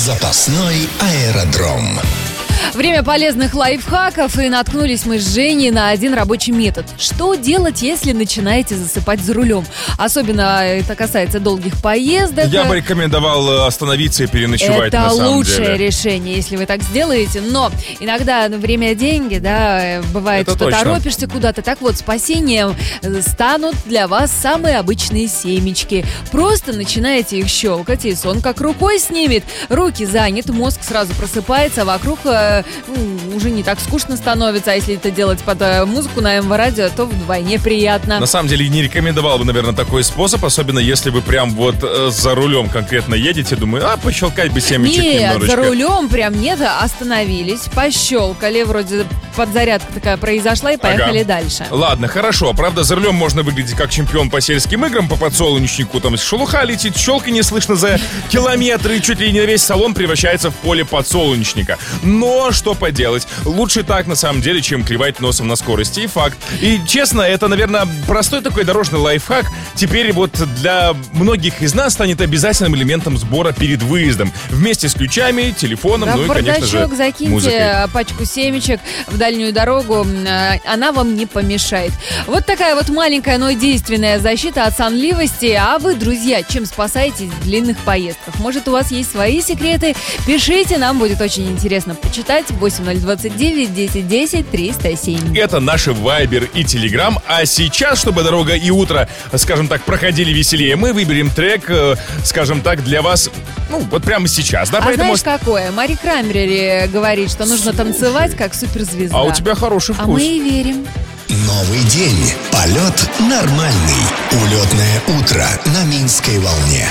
Запасной аэродром. Время полезных лайфхаков, и наткнулись мы с Женей на один рабочий метод. Что делать, если начинаете засыпать за рулем? Особенно это касается долгих поездок. Я бы рекомендовал остановиться и переночевать, на самом деле. Это лучшее решение, если вы так сделаете. Но иногда время деньги, да, бывает, это что точно. торопишься куда-то. Так вот, спасением станут для вас самые обычные семечки. Просто начинаете их щелкать, и сон как рукой снимет. Руки заняты, мозг сразу просыпается, вокруг уже не так скучно становится. А если это делать под музыку на МВ-радио, то вдвойне приятно. На самом деле, не рекомендовал бы, наверное, такой способ, особенно если вы прям вот за рулем конкретно едете, думаю, пощелкать бы семечек немножечко. Нет, за рулем прям нет, остановились, пощелкали, вроде подзарядка такая произошла, и поехали дальше. Ладно, хорошо. Правда, за рулем можно выглядеть как чемпион по сельским играм, по подсолнечнику, там шелуха летит, щелка не слышно за километры, чуть ли не весь салон превращается в поле подсолнечника. Но что поделать, лучше так на самом деле, чем клевать носом на скорости, и факт. И честно, это, наверное, простой такой дорожный лайфхак. Теперь вот для многих из нас станет обязательным элементом сбора перед выездом. Вместе с ключами, телефоном, да, ну и, конечно же, закиньте музыкой. пачку семечек в дальнюю дорогу, она вам не помешает. Вот такая вот маленькая, но действенная защита от сонливости. А вы, друзья, чем спасаетесь в длинных поездках? Может, у вас есть свои секреты? Пишите, нам будет очень интересно почитать. 8029 1010 307. Это наши Вайбер и Телеграм. А сейчас, чтобы дорога и утро, скажем так, проходили веселее, мы выберем трек, скажем так, для вас, вот прямо сейчас. Да? Поэтому... знаешь, какое? Мари Краймбрери говорит, что нужно танцевать как суперзвезда. А у тебя хороший вкус. А мы и верим. Новый день. Полет нормальный. Улетное утро на Минской волне.